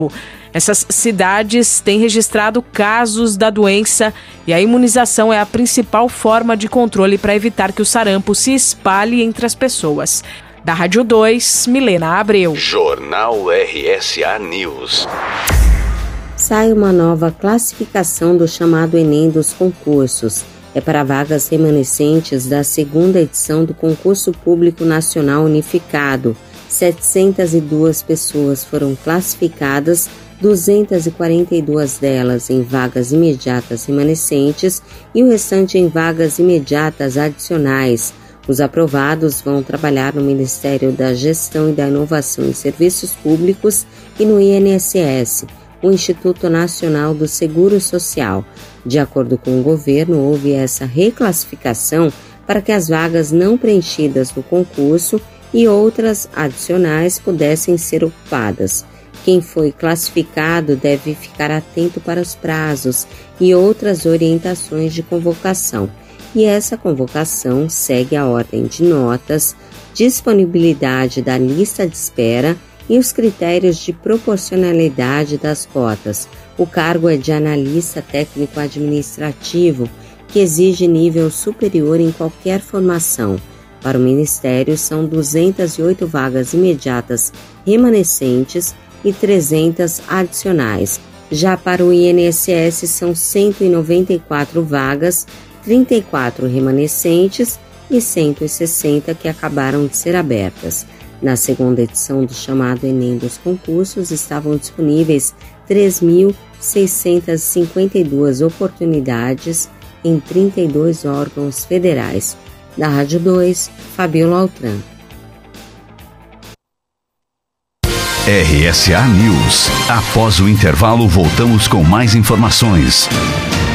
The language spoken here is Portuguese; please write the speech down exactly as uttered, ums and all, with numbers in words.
Essas cidades têm registrado casos da doença e a imunização é a principal forma de controle para evitar que o sarampo se espalhe entre as pessoas. Da Rádio dois, Milena Abreu. Jornal R S A News. Sai uma nova classificação do chamado Enem dos concursos. É para vagas remanescentes da segunda edição do Concurso Público Nacional Unificado. setecentas e duas pessoas foram classificadas, duzentas e quarenta e duas delas em vagas imediatas remanescentes e o restante em vagas imediatas adicionais. Os aprovados vão trabalhar no Ministério da Gestão e da Inovação em Serviços Públicos e no I N S S, o Instituto Nacional do Seguro Social. De acordo com o governo, houve essa reclassificação para que as vagas não preenchidas no concurso e outras adicionais pudessem ser ocupadas. Quem foi classificado deve ficar atento para os prazos e outras orientações de convocação. E essa convocação segue a ordem de notas, disponibilidade da lista de espera e os critérios de proporcionalidade das cotas. O cargo é de analista técnico-administrativo, que exige nível superior em qualquer formação. Para o Ministério, são duzentas e oito vagas imediatas remanescentes e trezentas adicionais. Já para o I N S S, são cento e noventa e quatro vagas, trinta e quatro remanescentes e cento e sessenta que acabaram de ser abertas. Na segunda edição do chamado Enem dos concursos, estavam disponíveis três mil seiscentas e cinquenta e duas oportunidades em trinta e dois órgãos federais. Da Rádio dois, Fabiola Altran. R S A News. Após o intervalo, voltamos com mais informações.